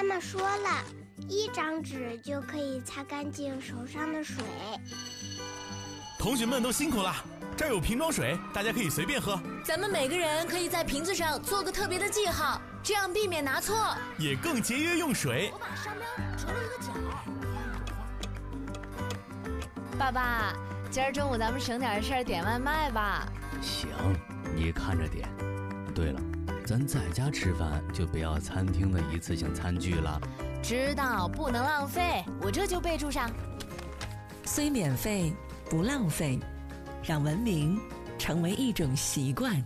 妈妈说了，1张纸就可以擦干净手上的水。 同学们都辛苦了，这儿有瓶装水，大家可以随便喝。 咱们每个人可以在瓶子上做个特别的记号，这样避免拿错， 也更节约用水。 我把商标折了一个角。爸爸，今儿中午咱们省点事儿点外卖吧。 行，你看着点。对了，咱在家吃饭就不要餐厅的一次性餐具了。 知道，不能浪费，我这就备注上。 虽免费不浪费，让文明成为一种习惯。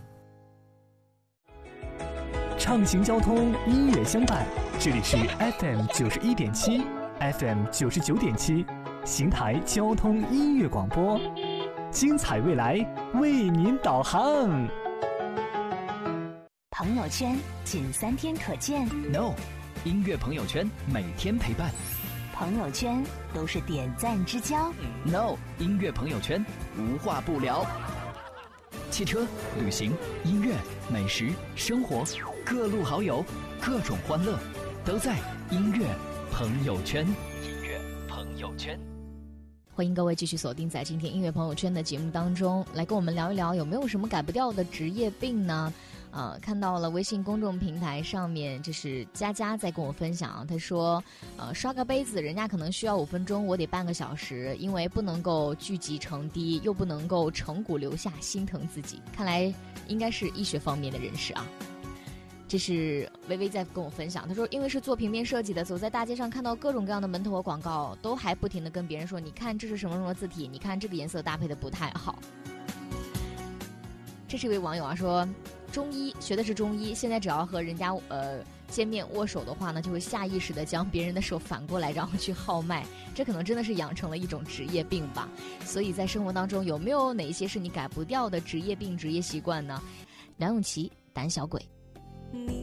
畅行交通，音乐相伴，这里是 FM 91.7 FM 99.7邢台交通音乐广播，精彩未来为您导航。 朋友圈仅3天可见 No， 音乐朋友圈每天陪伴。 朋友圈都是点赞之交 No， 音乐朋友圈无话不聊。汽车、旅行、音乐、美食、生活，各路好友，各种欢乐，都在音乐朋友圈。音乐朋友圈。 欢迎各位继续锁定在今天音乐朋友圈的节目当中，来跟我们聊一聊有没有什么改不掉的职业病呢？看到了微信公众平台上面，这是佳佳在跟我分享，他说刷个杯子人家可能需要5分钟，我得半个小时，因为不能够聚集成滴，又不能够成骨留下，心疼自己。看来应该是医学方面的人士啊。这是微微在跟我分享，他说因为是做平面设计的，走在大街上看到各种各样的门头和广告，都还不停地跟别人说，你看这是什么什么字体，你看这个颜色搭配的不太好。这是一位网友啊，说中医学的是中医，现在只要和人家见面握手的话呢，就会下意识的将别人的手反过来，然后去号脉，这可能真的是养成了一种职业病吧。所以在生活当中有没有哪一些是你改不掉的职业病、职业习惯呢？梁咏琪，胆小鬼。